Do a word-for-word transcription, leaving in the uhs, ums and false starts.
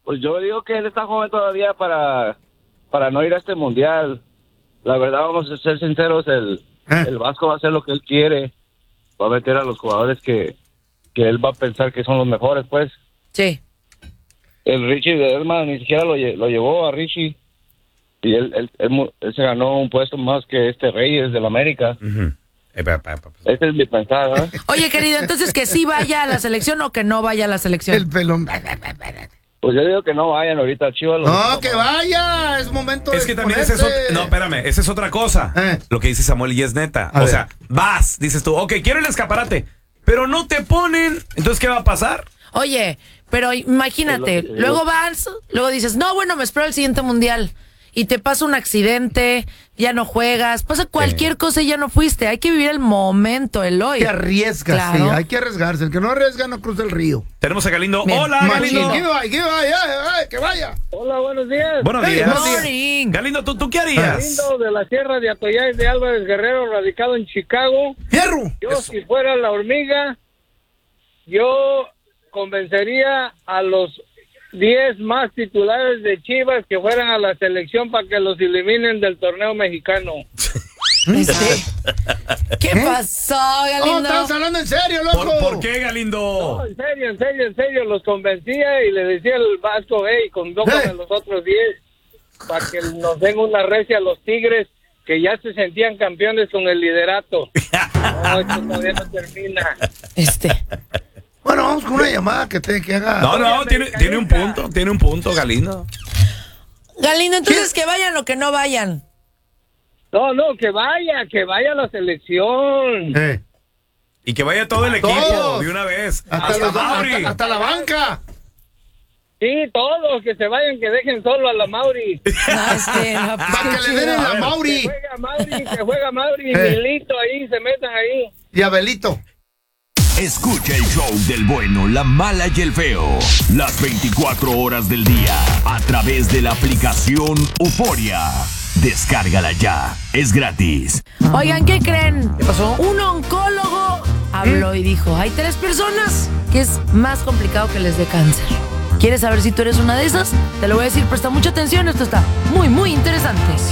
Pues yo digo que él está joven todavía para, para no ir a este mundial. La verdad, vamos a ser sinceros, el, ¿Eh? el Vasco va a hacer lo que él quiere. Va a meter a los jugadores que, que él va a pensar que son los mejores, pues. Sí. El Richie de Elma ni siquiera lo, lo llevó a Richie. Y él, él, él, él se ganó un puesto más que este Reyes del América. Uh-huh. Ese es mi pensado, ¿eh? Oye, querido, entonces que sí vaya a la selección o que no vaya a la selección. El pelón. Pues yo digo que no vayan ahorita, Chivas. No, que vaya, es momento es de que también ese es otro, no, espérame, esa es otra cosa. Eh. Lo que dice Samuel y es neta. A o ver. sea, vas, dices tú, ok, quiero el escaparate, pero no te ponen, entonces ¿qué va a pasar? Oye, pero imagínate, lo luego vas, luego dices, no, bueno, me espero el siguiente mundial. Y te pasa un accidente, ya no juegas, pasa cualquier sí. cosa y ya no fuiste. Hay que vivir el momento, el hoy. Te arriesgas, claro. sí, hay que arriesgarse. El que no arriesga no cruza el río. Tenemos a Galindo. Bien. Hola, Machín. Galindo. Que vaya, que vaya, que vaya. Hola, buenos días. Buenos hey, días. Buenos días. Galindo, ¿tú, ¿tú qué harías? Galindo de la Sierra de Atoyac de Álvarez Guerrero, radicado en Chicago. ¡Fierro! Yo, Eso. si fuera la hormiga, yo convencería a los diez más titulares de Chivas que fueran a la selección para que los eliminen del torneo mexicano. ¿Sí? ¿Qué ¿Eh? pasó, Galindo? Oh, estamos hablando en serio, loco. ¿Por, ¿Por qué, Galindo? No, en serio, en serio, en serio. Los convencía y le decía al Vasco, hey, condócame ¿Eh? los otros diez para que nos den una recia a los Tigres que ya se sentían campeones con el liderato. No, esto todavía no termina. Este... Bueno, vamos con una llamada que te que haga. No, no, tiene, tiene un punto, tiene un punto, Galindo. Galindo, entonces ¿Qué? que vayan o que no vayan. No, no, que vaya, que vaya a la selección. Eh. Y que vaya todo el equipo todos. de una vez. Hasta, hasta, los, hasta, hasta la banca. Sí, todos, que se vayan, que dejen solo a la Mauri. No, este, no, pues, para que le den a la Mauri. Que juega Mauri, que juega Mauri, y eh. Milito ahí, se metan ahí. Y Abelito. Escucha el show del bueno, la mala y el feo. Las veinticuatro horas del día. A través de la aplicación Euforia. Descárgala ya. Es gratis. Oigan, ¿qué creen? ¿Qué pasó? Un oncólogo habló ¿Mm? y dijo, hay tres personas que es más complicado que les dé cáncer. ¿Quieres saber si tú eres una de esas? Te lo voy a decir, presta mucha atención, esto está muy, muy interesante.